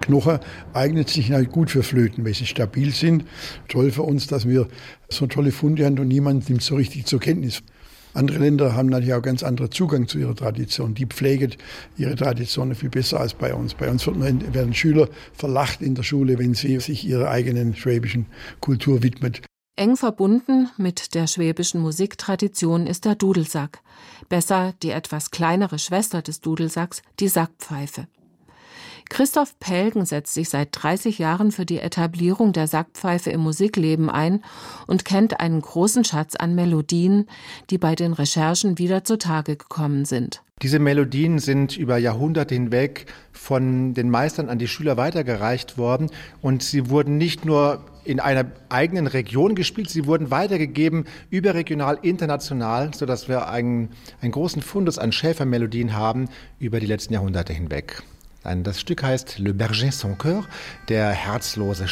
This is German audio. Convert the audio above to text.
Knochen eignen sich halt gut für Flöten, weil sie stabil sind. Toll für uns, dass wir so tolle Funde haben und niemand nimmt so richtig zur Kenntnis. Andere Länder haben natürlich auch ganz anderen Zugang zu ihrer Tradition. Die pflegen ihre Traditionen viel besser als bei uns. Bei uns werden Schüler verlacht in der Schule, wenn sie sich ihrer eigenen schwäbischen Kultur widmen. Eng verbunden mit der schwäbischen Musiktradition ist der Dudelsack. Besser die etwas kleinere Schwester des Dudelsacks, die Sackpfeife. Christoph Pelgen setzt sich seit 30 Jahren für die Etablierung der Sackpfeife im Musikleben ein und kennt einen großen Schatz an Melodien, die bei den Recherchen wieder zutage gekommen sind. Diese Melodien sind über Jahrhunderte hinweg von den Meistern an die Schüler weitergereicht worden und sie wurden nicht nur in einer eigenen Region gespielt, sie wurden weitergegeben überregional, international, sodass wir einen großen Fundus an Schäfermelodien haben über die letzten Jahrhunderte hinweg. Das Stück heißt Le Berger sans cœur, der herzlose